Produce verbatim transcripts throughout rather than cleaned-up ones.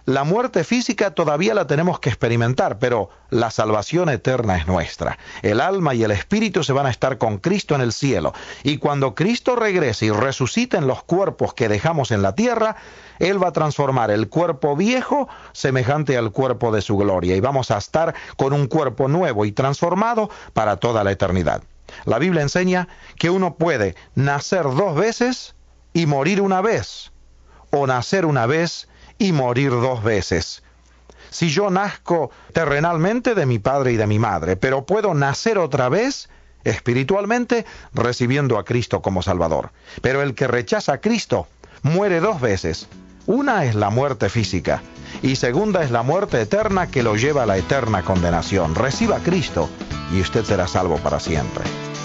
La muerte física todavía la tenemos que experimentar, pero la salvación eterna es nuestra. El alma y el espíritu se van a estar con Cristo en el cielo. Y cuando Cristo regrese y resucite en los cuerpos que dejamos en la tierra, Él va a transformar el cuerpo viejo semejante al cuerpo de su gloria. Y vamos a estar con un cuerpo nuevo y transformado para toda la eternidad. La Biblia enseña que uno puede nacer dos veces y morir una vez, o nacer una vez y morir dos veces. Si yo nazco terrenalmente de mi padre y de mi madre, pero puedo nacer otra vez espiritualmente recibiendo a Cristo como Salvador. Pero el que rechaza a Cristo muere dos veces. Una es la muerte física y segunda es la muerte eterna que lo lleva a la eterna condenación. Reciba a Cristo y usted será salvo para siempre.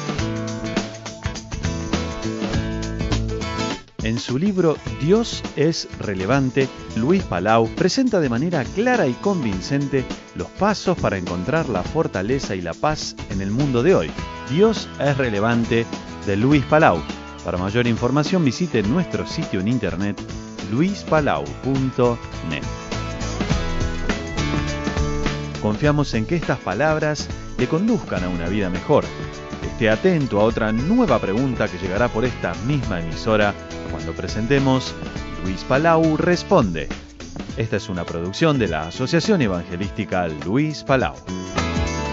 En su libro Dios es relevante, Luis Palau presenta de manera clara y convincente los pasos para encontrar la fortaleza y la paz en el mundo de hoy. Dios es relevante, de Luis Palau. Para mayor información visite nuestro sitio en internet luis palau punto net. Confiamos en que estas palabras le conduzcan a una vida mejor. Esté atento a otra nueva pregunta que llegará por esta misma emisora cuando presentemos Luis Palau Responde. Esta es una producción de la Asociación Evangelística Luis Palau.